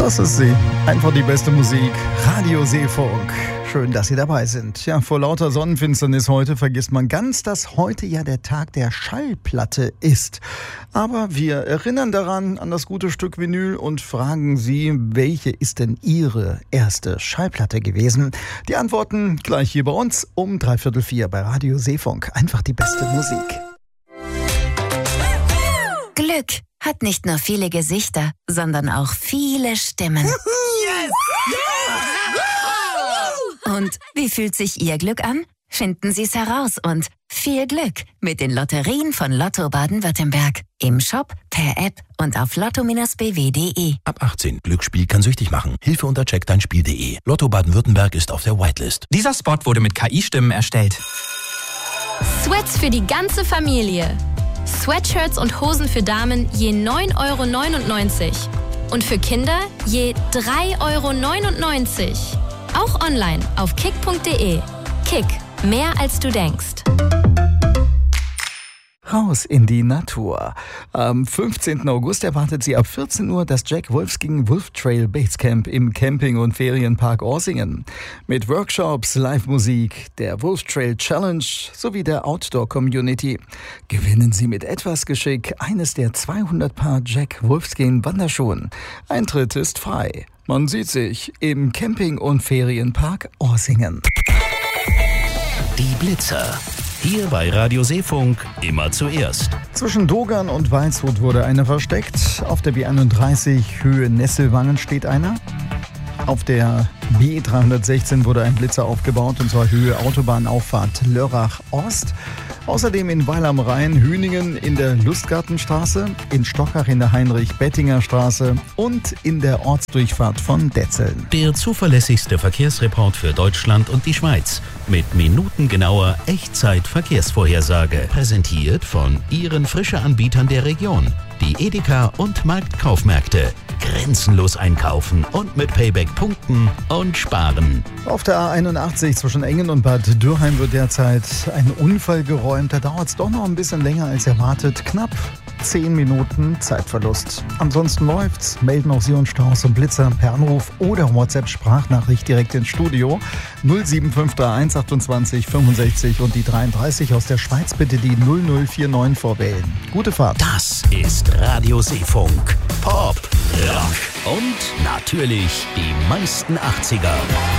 Das ist sie. Einfach die beste Musik. Radio Seefunk. Schön, dass Sie dabei sind. Ja, vor lauter Sonnenfinsternis heute vergisst man ganz, dass heute ja der Tag der Schallplatte ist. Aber wir erinnern daran an das gute Stück Vinyl und fragen Sie, welche ist denn Ihre erste Schallplatte gewesen? Die Antworten gleich hier bei uns um 3/4 bei Radio Seefunk. Einfach die beste Musik. Glück hat nicht nur viele Gesichter, sondern auch viele Stimmen. Yes! Und wie fühlt sich Ihr Glück an? Finden Sie es heraus und viel Glück mit den Lotterien von Lotto Baden-Württemberg. Im Shop, per App und auf lotto-bw.de. Ab 18. Glücksspiel kann süchtig machen. Hilfe unter checkdeinspiel.de. Lotto Baden-Württemberg ist auf der Whitelist. Dieser Spot wurde mit KI-Stimmen erstellt. Sweats für die ganze Familie. Sweatshirts und Hosen für Damen je 9,99 € und für Kinder je 3,99 €. Auch online auf kick.de. Kick, mehr als du denkst. Raus in die Natur. Am 15. August erwartet Sie ab 14 Uhr das Jack Wolfsking Wolf Trail Basecamp im Camping- und Ferienpark Orsingen. Mit Workshops, Live-Musik, der Wolf Trail Challenge sowie der Outdoor-Community. Gewinnen Sie mit etwas Geschick eines der 200 Paar Jack Wolfskin Wanderschuhen. Eintritt ist frei. Man sieht sich im Camping- und Ferienpark Orsingen. Die Blitzer. Hier bei Radio Seefunk immer zuerst. Zwischen Dogern und Waldshut wurde einer versteckt. Auf der B31 Höhe Nesselwangen steht einer. Auf der B316 wurde ein Blitzer aufgebaut, und zwar Höhe Autobahnauffahrt Lörrach-Ost. Außerdem in Weil am Rhein, Hüningen in der Lustgartenstraße, in Stockach in der Heinrich-Bettinger-Straße und in der Ortsdurchfahrt von Detzeln. Der zuverlässigste Verkehrsreport für Deutschland und die Schweiz. Mit minutengenauer Echtzeit-Verkehrsvorhersage. Präsentiert von Ihren Frische-Anbietern der Region. Die Edeka und Marktkaufmärkte. Grenzenlos einkaufen und mit Payback punkten und sparen. Auf der A81 zwischen Engen und Bad Dürheim wird derzeit ein Unfall geräumt. Da dauert es doch noch ein bisschen länger als erwartet. Knapp 10 Minuten Zeitverlust. Ansonsten läuft's. Melden auch Sie uns Staus und Blitzer per Anruf oder WhatsApp-Sprachnachricht direkt ins Studio. 07531 28 65 und die 33 aus der Schweiz bitte die 0049 vorwählen. Gute Fahrt. Das ist Radio Seefunk. Pop, Rock und natürlich die meisten 80er.